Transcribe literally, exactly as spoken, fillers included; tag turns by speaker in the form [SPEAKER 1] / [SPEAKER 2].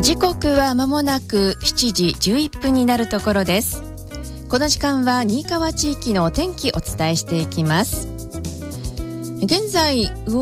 [SPEAKER 1] 時刻は間もなくしちじじゅういっぷんになるところです。この時間は新川地域のお天気お伝えしていきます。現在魚